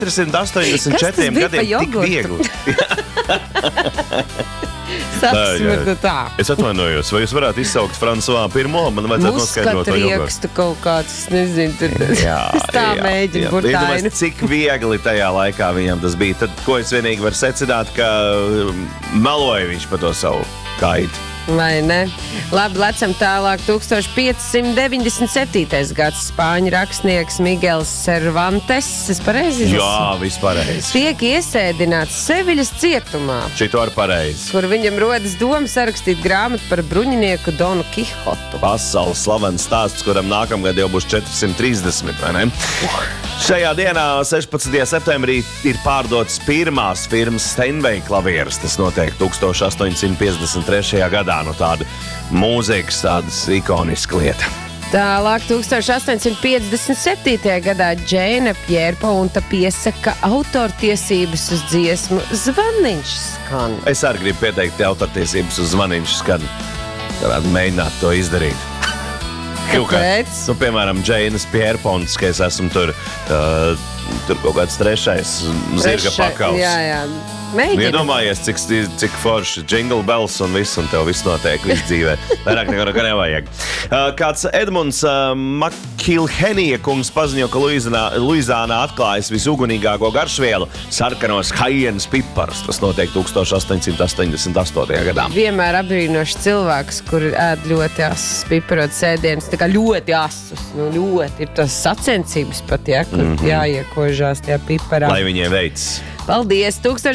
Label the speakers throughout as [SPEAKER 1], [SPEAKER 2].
[SPEAKER 1] 484 gadiem tik viegli. Es atvainojos, vai jūs varētu izsaukt Fransuā pirmo? Man vajadzētu noskaidrot to jogurtu.
[SPEAKER 2] Muskatu kaut kāds, nezinu, tā mēģina burtaini.
[SPEAKER 1] Cik viegli tajā laikā viņam tas bija. Tad, ko es vienīgi varu secināt, ka meloja viņš pa to savu kaitu.
[SPEAKER 2] Vai ne? Labi, lecam tālāk. 1597. gads spāņu rakstnieks Miguels Cervantes. Es pareizi izlasīju?
[SPEAKER 1] Jā, viss pareizi.
[SPEAKER 2] Tiek iesēdināts Seviļas cietumā.
[SPEAKER 1] Šito ar pareizi.
[SPEAKER 2] Kur viņam rodas doma sarakstīt grāmatu par bruņinieku Donu Kihotu.
[SPEAKER 1] Pasaules slavens stāsts, kuram nākamgad jau būs 430, vai ne? Šajā dienā, 16. septembrī, ir pārdotas pirmās firmas Steinway klavieres. Tas notiek 1853. gadā. No tāda mūzikas, tādas ikoniska lieta.
[SPEAKER 2] Tālāk 1857. gadā Džeina Pjērpaunta piesaka autortiesības uz dziesmu Zvaniņš skan.
[SPEAKER 1] Es arī gribu pieteikt autortiesības uz Zvaniņš skan. Varētu mēģināt to izdarīt.
[SPEAKER 2] Kāpēc?
[SPEAKER 1] Nu, piemēram, Džeinas Pjērpauntas, ka es esmu tur kaut kāds trešais zirga pakals.
[SPEAKER 2] Jā. Mēģinam.
[SPEAKER 1] Iedomājies, cik forši jingle bells un viss, un tev viss notiek, viss dzīvē. Vairāk nekā nevajag. Kāds Edmunds Makilhenija kungs paziņo, ka Luizānā atklājas visugunīgāko garšvielu sarkanos hajienas piparus. Tas notiek 1888. gadā.
[SPEAKER 2] Vienmēr apbrīnoši cilvēks, kur ēd ļoti asus piparot sēdienas, tā kā ļoti asus. Nu, ļoti ir tas sacensības pat, ja, kur jāiekožās tajā piparā.
[SPEAKER 1] Lai viņiem veids.
[SPEAKER 2] Paldies!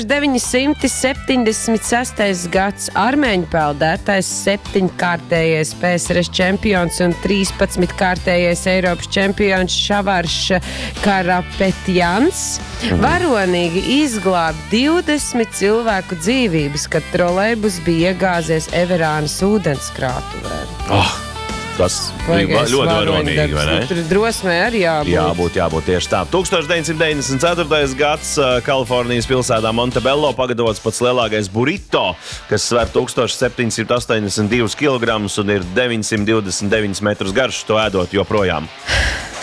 [SPEAKER 2] 1976. gads armēņu peldētājs 7-kārtējais PSRS čempions un 13-kārtējais Eiropas čempions Šavarš Karapetjans varonīgi izglāba 20 cilvēku dzīvības, kad trolejbus bija iegāzies Everānas ūdenskrātuvē.
[SPEAKER 1] Tas bija ļoti varonīgi, vai ne?
[SPEAKER 2] Tur drosmē arī jābūt.
[SPEAKER 1] Jābūt tieši tā. 1994. gads Kalifornijas pilsētā Montebello pagatavots pats lielākais burrito, kas sver 1782 kg un ir 929 metrus garš, to ēdot joprojām.